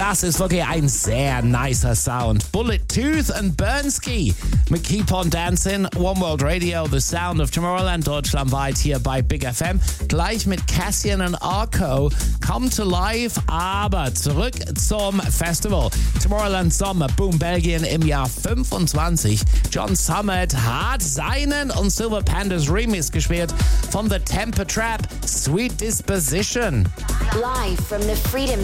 Das ist wirklich ein sehr nicer Sound. Bullet Tooth and Bernski mit Keep on Dancing. One World Radio, the sound of Tomorrowland, deutschlandweit hier bei Big FM. Gleich mit Cassian und Arco. Come to life, aber zurück zum Festival. Tomorrowland Sommer, Boom Belgien im Jahr 25. John Summit hat seinen und Silver Pandas Remix gespielt von The Temper Trap, Sweet Disposition. Live from the Freedom